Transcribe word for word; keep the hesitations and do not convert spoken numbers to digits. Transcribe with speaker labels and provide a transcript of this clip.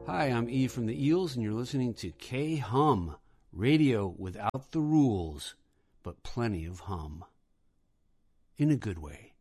Speaker 1: Hi, I'm E from the Eels, and you're listening to K-Hum, radio without the rules, but plenty of hum. In a good way.